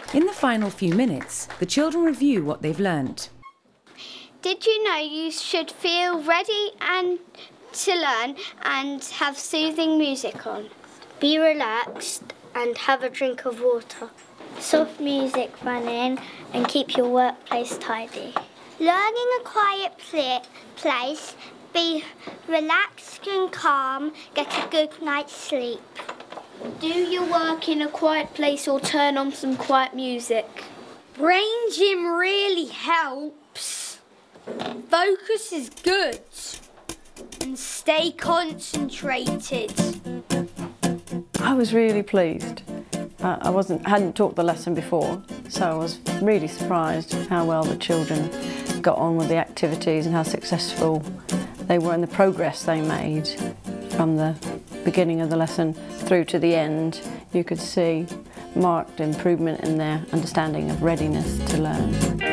In the final few minutes, the children review what they've learnt. Did you know you should feel ready to learn and have soothing music on? Be relaxed and have a drink of water. Soft music running and keep your workplace tidy. Learn in a quiet place, be relaxed and calm, get a good night's sleep. Do your work in a quiet place or turn on some quiet music. Brain gym really helps. Focus is good. And stay concentrated. I was really pleased. I hadn't taught the lesson before, so I was really surprised how well the children got on with the activities and how successful they were in the progress they made from the beginning of the lesson through to the end. You could see marked improvement in their understanding of readiness to learn.